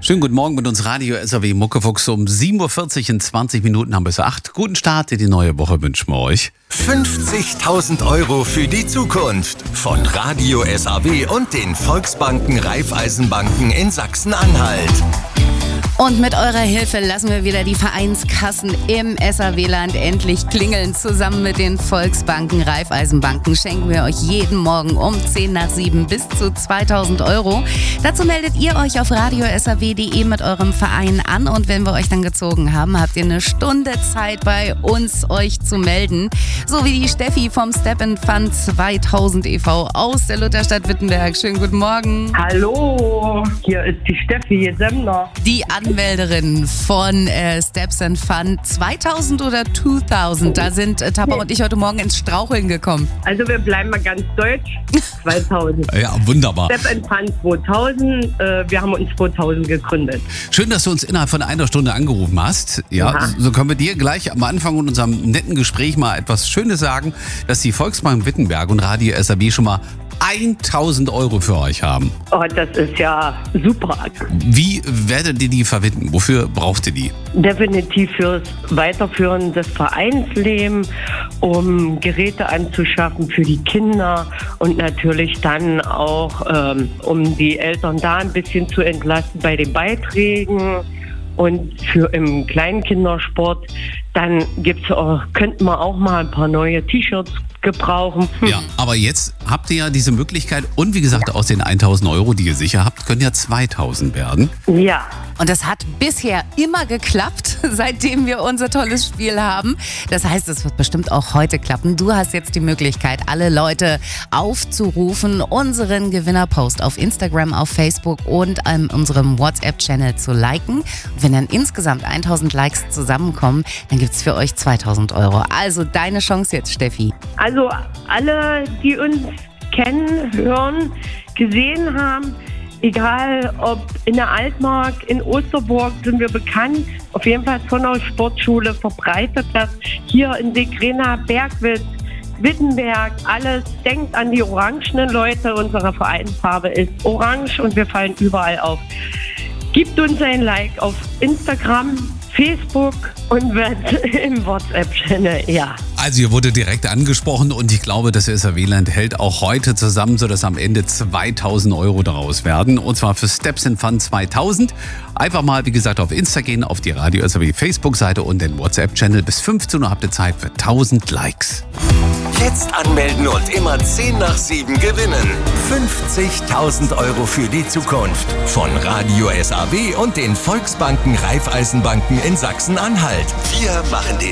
Schönen guten Morgen mit uns Radio SAW Muckefuchs. Um 7.40 Uhr in 20 Minuten haben wir es 8. Guten Start in die neue Woche wünschen wir euch. 50.000 € für die Zukunft von Radio SAW und den Volksbanken Raiffeisenbanken in Sachsen-Anhalt. Und mit eurer Hilfe lassen wir wieder die Vereinskassen im SAW-Land endlich klingeln. Zusammen mit den Volksbanken, Raiffeisenbanken schenken wir euch jeden Morgen um 6:10 bis zu 2.000 €. Dazu meldet ihr euch auf radiosaw.de mit eurem Verein an. Und wenn wir euch dann gezogen haben, habt ihr eine Stunde Zeit bei uns, euch zu melden. So wie die Steffi vom Step & Fun 2000 e.V. aus der Lutherstadt Wittenberg. Schönen guten Morgen. Hallo, hier ist die Steffi Semmner. Die Anmelderin von Steps & Fun 2000 oder 2000. Da sind Tappa und ich heute Morgen ins Straucheln gekommen. Also wir bleiben mal ganz deutsch. 2000. Ja, wunderbar. Step & Fun 2000. Wir haben uns 2000 gegründet. Schön, dass du uns innerhalb von einer Stunde angerufen hast. Ja, Aha. so können wir dir gleich am Anfang in unserem netten Gespräch mal etwas Schönes sagen, dass die Volksbank Wittenberg und Radio SAW schon mal 1.000 € für euch haben. Oh, das ist ja super. Wie werdet ihr die verwenden? Wofür braucht ihr die? Definitiv fürs Weiterführen des Vereinslebens, um Geräte anzuschaffen für die Kinder und natürlich dann auch, um die Eltern da ein bisschen zu entlasten bei den Beiträgen. Und für im Kleinkindersport, dann könnten wir auch mal ein paar neue T-Shirts gebrauchen. Ja, aber jetzt habt ihr ja diese Möglichkeit und wie gesagt, aus den 1.000 €, die ihr sicher habt, können ja 2.000 werden. Ja. Und das hat bisher immer geklappt, seitdem wir unser tolles Spiel haben. Das heißt, es wird bestimmt auch heute klappen. Du hast jetzt die Möglichkeit, alle Leute aufzurufen, unseren Gewinnerpost auf Instagram, auf Facebook und an unserem WhatsApp-Channel zu liken. Und wenn dann insgesamt 1.000 Likes zusammenkommen, dann gibt es für euch 2.000 €. Also deine Chance jetzt, Steffi. Also alle, die uns kennen, hören, gesehen haben, egal ob in der Altmark, in Osterburg sind wir bekannt, auf jeden Fall von der Sportschule verbreitet das. Hier in Segrena, Bergwitz, Wittenberg, alles. Denkt an die orangenen Leute, unsere Vereinsfarbe ist orange und wir fallen überall auf. Gebt uns ein Like auf Instagram, Facebook und im WhatsApp-Channel, ja. Also ihr wurde direkt angesprochen und ich glaube, das SAW-Land hält auch heute zusammen, sodass am Ende 2.000 € daraus werden. Und zwar für Steps & Fun 2000. Einfach mal, wie gesagt, auf Insta gehen, auf die Radio SAW Facebook-Seite und den WhatsApp-Channel. Bis 15 Uhr habt ihr Zeit für 1.000 Likes. Jetzt anmelden und immer 6:10 gewinnen. 50.000 € für die Zukunft von Radio SAW und den Volksbanken Raiffeisenbanken in Sachsen-Anhalt. Wir machen den